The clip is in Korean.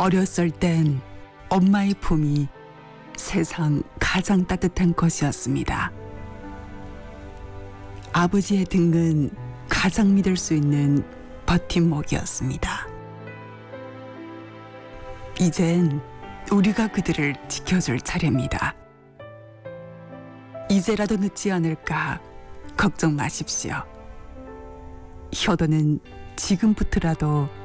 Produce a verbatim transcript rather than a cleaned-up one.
어렸을 땐 엄마의 품이 세상 가장 따뜻한 것이었습니다. 아버지의 등은 가장 믿을 수 있는 버팀목이었습니다. 이젠 우리가 그들을 지켜줄 차례입니다. 이제라도 늦지 않을까 걱정 마십시오. 효도는 지금부터라도